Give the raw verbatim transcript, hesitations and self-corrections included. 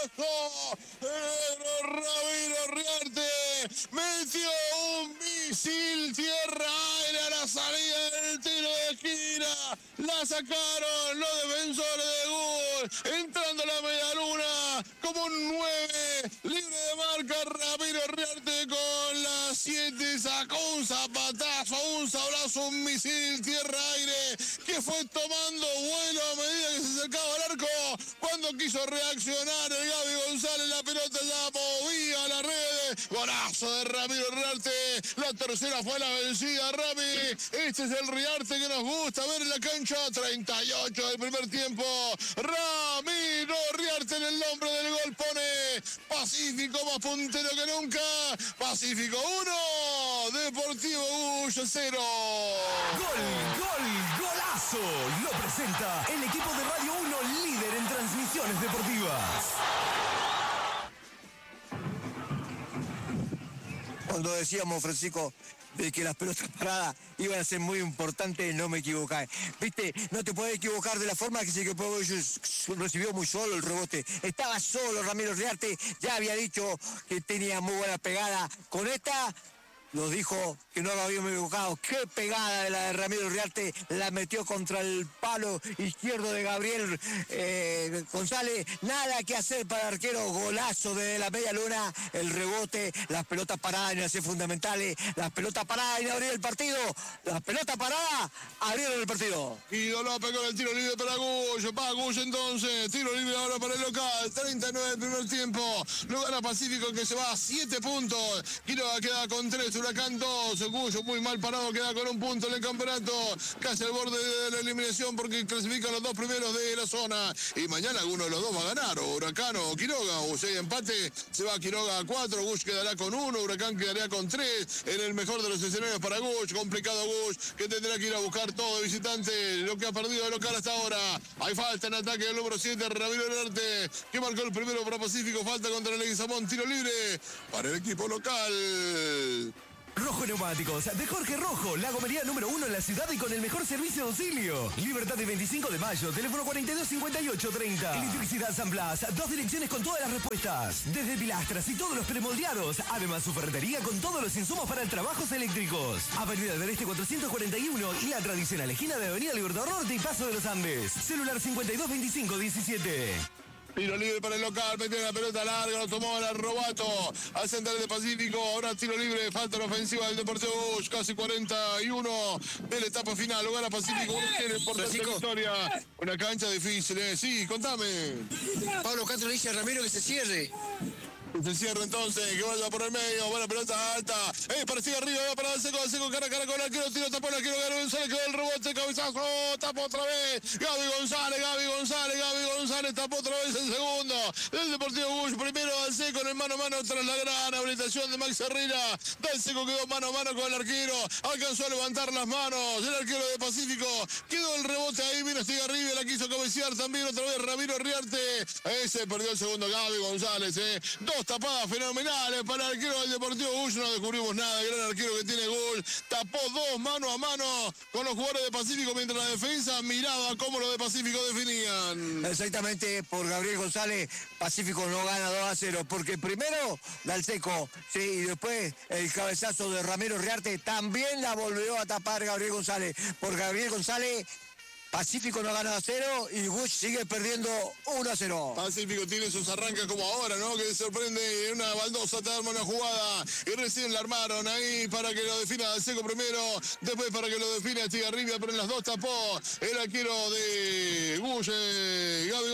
golazo. El Ramiro Riarte metió un misil tierra-aire a la salida del tiro de esquina. La sacaron los defensores de Gol. Entrando a la media luna como un nueve. Libre de marca Ramiro Riarte con la siete. Sacó un zapatazo, un sablazo, un misil tierra-aire que fue tomando vuelo a medida que se acercaba al arco. Cuando quiso reaccionar el Gaby González, la pelota ya movía a la red. Golazo de Ramiro Riarte. La tercera fue la vencida, Rami. Este es el Riarte que nos gusta ver en la cancha. treinta y ocho del primer tiempo. Ramiro Riarte en el nombre del gol pone Pacífico más puntero que nunca. Pacífico uno, Deportivo Gullo cero. Gol, gol, golazo. Lo presenta el equipo de Radio uno, líder en transmisiones deportivas. Cuando decíamos, Francisco, de que las pelotas paradas iban a ser muy importantes, no me equivocé. Viste, no te podés equivocar de la forma que se equivocó. Recibió muy solo el rebote. Estaba solo Ramiro Riarte. Ya había dicho que tenía muy buena pegada. Con esta nos dijo que no lo habíamos equivocado. Qué pegada de la de Ramiro Riarte. La metió contra el palo izquierdo de Gabriel eh, González. Nada que hacer para el arquero. Golazo de la media luna. El rebote, las pelotas paradas iban a ser fundamentales. Las pelotas paradas iban a abrir el partido. Las pelotas paradas abrieron el partido. Guido López con el tiro libre para Gullo. Para Gullo entonces. Tiro libre ahora para el local. treinta y nueve del primer tiempo. Lo gana Pacífico que se va a siete puntos. Quiroga queda con tres. Huracán dos. Gullo muy mal parado. Queda con un punto en el campeonato. Casi al borde de la eliminación porque clasifican los dos primeros de la zona. Y mañana alguno de los dos va a ganar. O Huracán o Quiroga. O si hay empate, se va Quiroga a cuatro. Gullo quedará con uno. Huracán quedaría con tres. En el mejor de los escenarios para Gullo. Complicado Gullo que tendrá que ir a buscar todo de visitante. Lo que ha perdido de local hasta ahora. Hay falta en ataque del número siete. Ramiro Riarte que marcó el primero para Pacífico. Falta contra el Leguizamón. Tiro libre para el equipo local. Rojo Neumáticos, de Jorge Rojo, la gomería número uno en la ciudad y con el mejor servicio de auxilio. Libertad de veinticinco de mayo, teléfono cuarenta y dos cincuenta y ocho treinta. Electricidad San Blas, dos direcciones con todas las respuestas. Desde pilastras y todos los premoldeados. Además, su ferretería con todos los insumos para trabajos eléctricos. Avenida del Este cuatrocientos cuarenta y uno y la tradicional esquina de Avenida Libertador Norte y Paso de los Andes. Celular cincuenta y dos veinticinco diecisiete. Tiro libre para el local, metió la pelota larga, lo tomó el Robato al central de Pacífico. Ahora tiro libre, falta la ofensiva del Deportivo Gullo, casi cuarenta y uno de la etapa final. Lo gana Pacífico, tiene importante victoria. Una cancha difícil, ¿eh? Sí, contame. Pablo Castro dice a Ramiro que se cierre. Se cierra entonces, que vaya por el medio, buena pelota alta. Eh, parecía arriba, va para el seco, el seco, cara a cara con el arquero, tiro, tapó el arquero, Gaby González, quedó el rebote, cabezazo, tapó otra vez. Gaby González, Gaby González, Gaby González, tapó otra vez el segundo. Del Deportivo Gullo, primero al seco en el mano a mano tras la gran habilitación de Max Herrera. Del seco quedó mano a mano con el arquero, alcanzó a levantar las manos. El arquero de Pacífico, quedó el rebote ahí, vino Estigarribia, la quiso cabecear también otra vez Ramiro Riarte. Ese perdió el segundo Gaby González, eh. Dos tapadas fenomenales para el arquero del Deportivo Gullo. No descubrimos nada. El gran arquero que tiene Gullo. Tapó dos mano a mano con los jugadores de Pacífico mientras la defensa miraba cómo los de Pacífico definían. Exactamente, por Gabriel González, Pacífico no gana dos a cero. Porque primero da el seco, sí, y después el cabezazo de Ramiro Riarte también la volvió a tapar Gabriel González. Por Gabriel González, Pacífico no gana a cero y Gullo sigue perdiendo uno a cero. Pacífico tiene sus arranques como ahora, ¿no? Que sorprende en una baldosa, te arma una jugada y recién la armaron ahí para que lo defina al seco primero, después para que lo defina Estigarribia, pero en las dos tapó el arquero de Gullo, Gaby